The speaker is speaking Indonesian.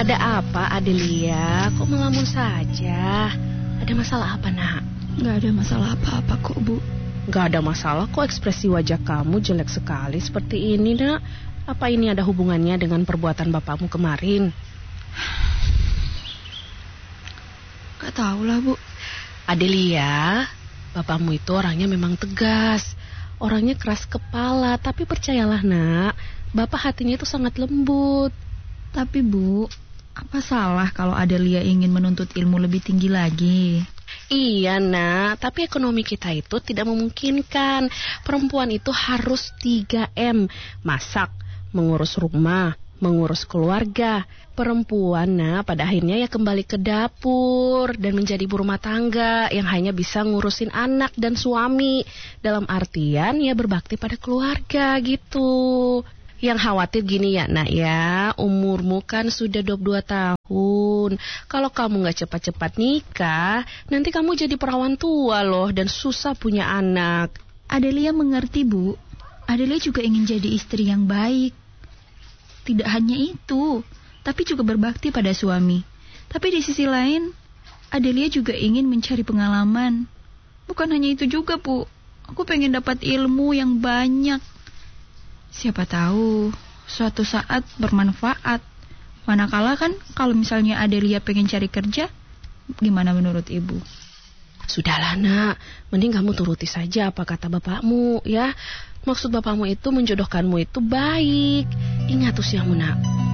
Ada apa, Adelia? Kok melamun saja? Ada masalah apa, nak? Gak ada masalah apa-apa kok, Bu. Gak ada masalah kok, ekspresi wajah kamu jelek sekali seperti ini, nak. Apa ini ada hubungannya dengan perbuatan bapakmu kemarin? Gak tahu lah, Bu. Adelia, bapakmu itu orangnya memang tegas. Orangnya keras kepala, tapi percayalah, nak. Bapak hatinya itu sangat lembut. Tapi Bu, apa salah kalau Adelia ingin menuntut ilmu lebih tinggi lagi? Iya, nak, tapi ekonomi kita itu tidak memungkinkan. Perempuan itu harus 3M. Masak, mengurus rumah, mengurus keluarga. Perempuan, nak, pada akhirnya ya kembali ke dapur dan menjadi ibu rumah tangga yang hanya bisa ngurusin anak dan suami. Dalam artian ya berbakti pada keluarga gitu. Yang khawatir gini ya, nak ya, umurmu kan sudah 22 tahun. Kalau kamu gak cepat-cepat nikah, nanti kamu jadi perawan tua loh dan susah punya anak. Adelia mengerti, Bu. Adelia juga ingin jadi istri yang baik. Tidak hanya itu, tapi juga berbakti pada suami. Tapi di sisi lain, Adelia juga ingin mencari pengalaman. Bukan hanya itu juga, Bu. Aku pengen dapat ilmu yang banyak. Siapa tahu suatu saat bermanfaat. Manakala kan kalau misalnya Adelia pengen cari kerja, gimana menurut Ibu? Sudahlah, nak, mending kamu turuti saja apa kata bapakmu ya. Maksud bapakmu itu menjodohkanmu itu baik. Ingat usiamu, nak.